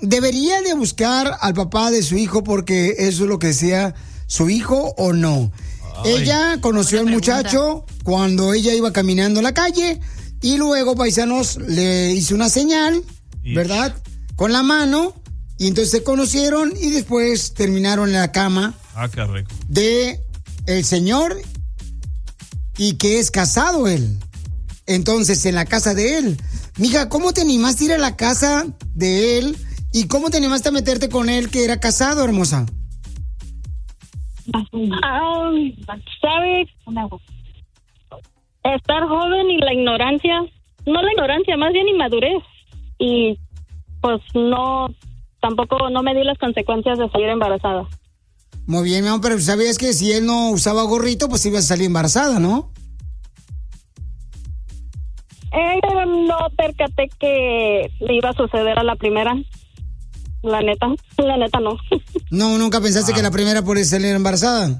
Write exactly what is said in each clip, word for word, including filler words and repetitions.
¿debería de buscar al papá de su hijo porque eso es lo que decía su hijo o no? Ay, ella conoció al muchacho cuando ella iba caminando en la calle y luego, paisanos, le hizo una señal, ¿verdad? Con la mano, y entonces se conocieron y después terminaron en la cama. Ah, qué rico. De el señor, y que es casado él. Entonces, en la casa de él. Mija, ¿cómo te animaste a ir a la casa de él? ¿Y cómo te animaste a meterte con él que era casado, hermosa? Ah, ¿sabes? Estar joven y la ignorancia, no la ignorancia, más bien inmadurez. Y pues no, tampoco no me di las consecuencias de salir embarazada. Muy bien, mi amor, pero sabías que si él no usaba gorrito, pues ibas a salir embarazada, ¿no? Eh, no percaté que le iba a suceder a la primera. La neta, la neta no. No, ¿nunca pensaste ah. que la primera por salir embarazada?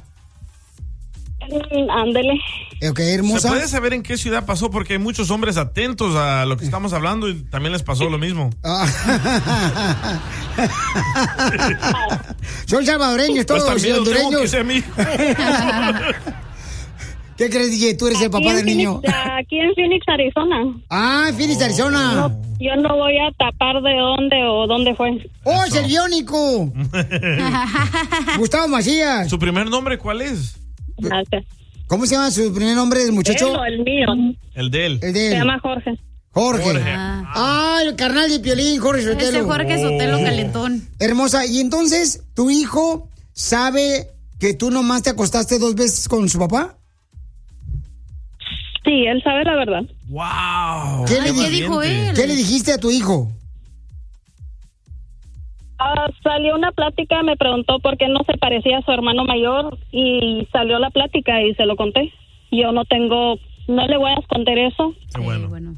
Ándele. Ok, hermosa. ¿Se puede saber en qué ciudad pasó? Porque hay muchos hombres atentos a lo que estamos hablando y también les pasó lo mismo. Son salvadoreños todos, pues también hondureños. Que sea mi... ¿Qué crees, D J? ¿Tú eres aquí el papá del Phoenix, niño? Aquí en Phoenix, Arizona. Ah, en Phoenix, Arizona. No, yo no voy a tapar de dónde o dónde fue. ¡Oh, es el biónico! Gustavo Macías. ¿Su primer nombre cuál es? Gracias. ¿Cómo se llama su primer nombre del muchacho? Él o el mío. El de él. El de él. Se llama Jorge. Jorge. Jorge. Ah. ah, el carnal de Piolín, Jorge Sotelo. Ese Jorge Sotelo oh. calentón. Hermosa, y entonces, ¿tu hijo sabe que tú nomás te acostaste dos veces con su papá? Sí, él sabe la verdad. ¡Wow! ¿Qué, Ay, le, ¿qué dijo él? ¿Qué le dijiste a tu hijo? Uh, salió una plática, me preguntó por qué no se parecía a su hermano mayor y salió la plática y se lo conté. Yo no tengo, no le voy a esconder eso. Qué bueno. Sí, bueno.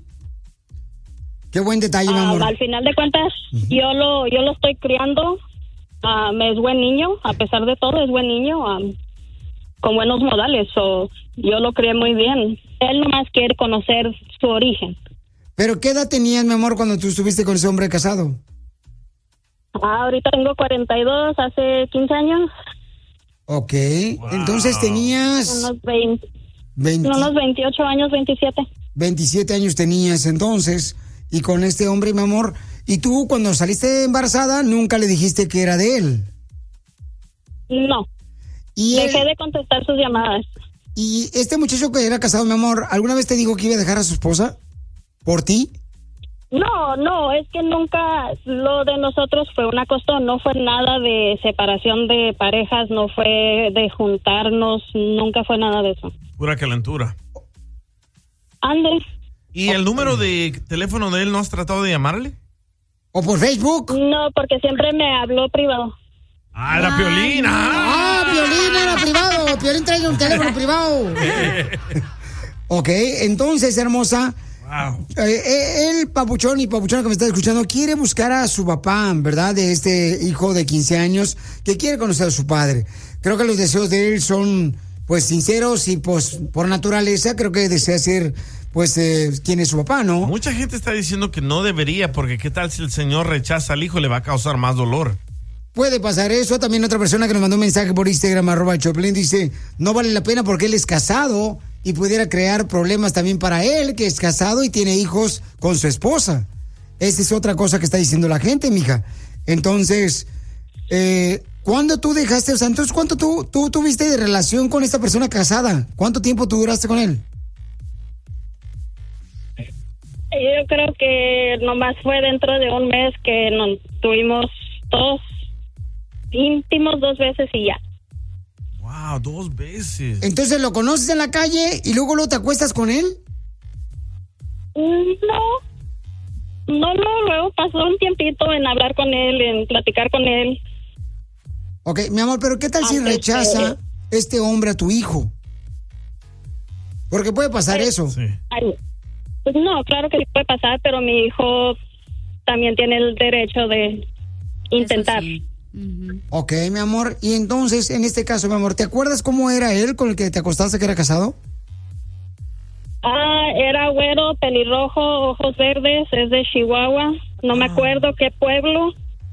Qué buen detalle, mi amor. Uh, al final de cuentas, uh-huh. yo lo yo lo estoy criando. Uh, es buen niño, a pesar de todo, es buen niño, um, con buenos modales. So, yo lo crié muy bien. Él nomás quiere conocer su origen. ¿Pero qué edad tenías, mi amor, cuando tú estuviste con ese hombre casado? Ah, ahorita tengo cuarenta y dos, hace quince años. Ok, wow. Entonces tenías... Unos veinte, veinte, unos veintiocho años, veintisiete. veintisiete años tenías entonces, y con este hombre, mi amor. ¿Y tú, cuando saliste embarazada, nunca le dijiste que era de él? No. ¿Y Dejé él... de contestar sus llamadas. ¿Y este muchacho que era casado, mi amor, alguna vez te dijo que iba a dejar a su esposa por ti? No, no, es que nunca, lo de nosotros fue una costón, no fue nada de separación de parejas, no fue de juntarnos, nunca fue nada de eso. Pura calentura. Andrés. ¿Y el número de teléfono de él no has tratado de llamarle? ¿O por Facebook? No, porque siempre me habló privado. Ah, era Piolín. Ah, ah Piolín era privado. Piolín trae un teléfono privado. Ok, entonces, hermosa. Wow. Eh, el papuchón y papuchona que me está escuchando quiere buscar a su papá, ¿verdad? De este hijo de quince años que quiere conocer a su padre. Creo que los deseos de él son, pues, sinceros y, pues, por naturaleza, creo que desea ser, pues, eh, quién es su papá, ¿no? Mucha gente está diciendo que no debería, porque qué tal si el señor rechaza al hijo, le va a causar más dolor. Puede pasar eso. También otra persona que nos mandó un mensaje por Instagram, arroba Choplin, dice, no vale la pena porque él es casado y pudiera crear problemas también para él, que es casado y tiene hijos con su esposa. Esa es otra cosa que está diciendo la gente, mija. Entonces, eh, ¿cuándo tú dejaste, o sea, entonces, ¿cuánto tú, tú tuviste de relación con esta persona casada? ¿Cuánto tiempo tú duraste con él? Yo creo que nomás fue dentro de un mes que nos tuvimos dos íntimos dos veces y ya. Wow, dos veces. Entonces lo conoces en la calle y luego luego te acuestas con él. No, no, no, luego pasó un tiempito en hablar con él, en platicar con él. Ok, mi amor, pero ¿qué tal si rechaza que... este hombre a tu hijo? Porque puede pasar eh, eso. Sí. Ay, pues no, claro que sí puede pasar, pero mi hijo también tiene el derecho de intentar. Sí. Uh-huh. Ok, mi amor, y entonces, en este caso, mi amor, ¿te acuerdas cómo era él con el que te acostaste que era casado? Ah, era güero, pelirrojo, ojos verdes, es de Chihuahua, no ah. me acuerdo qué pueblo.